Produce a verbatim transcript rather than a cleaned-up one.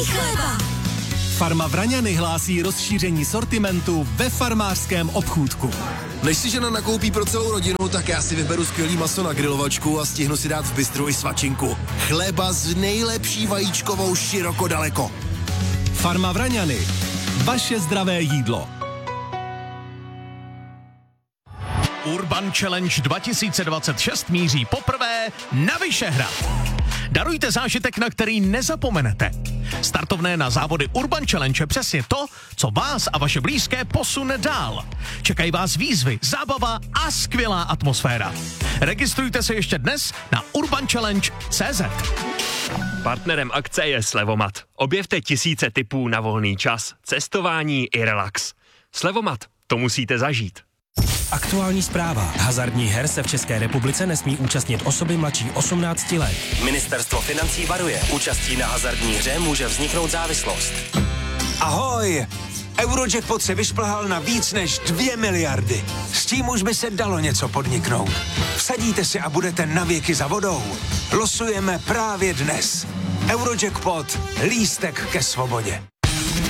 chleba. Farma Vraňany hlásí rozšíření sortimentu ve farmářském obchůdku. Než si žena nakoupí pro celou rodinu, tak já si vyberu skvělý maso na grilovačku a stihnu si dát v bistru i svačinku. Chleba s nejlepší vajíčkovou široko daleko. Farma Vraňany. Vaše zdravé jídlo. Urban Challenge dva tisíce dvacet šest míří poprvé na Vyšehrad. Darujte zážitek, na který nezapomenete. Startovné na závody Urban Challenge je přesně to, co vás a vaše blízké posune dál. Čekají vás výzvy, zábava a skvělá atmosféra. Registrujte se ještě dnes na urban challenge tečka cé zet. Partnerem akce je Slevomat. Objevte tisíce tipů na volný čas, cestování i relax. Slevomat, to musíte zažít. Aktuální zpráva. Hazardních her se v České republice nesmí účastnit osoby mladší osmnácti let. Ministerstvo financí varuje. Účastí na hazardní hře může vzniknout závislost. Ahoj! Eurojackpot se vyšplhal na víc než dvě miliardy. S tím už by se dalo něco podniknout. Vsadíte si a budete navěky za vodou. Losujeme právě dnes. Eurojackpot. Lístek ke svobodě.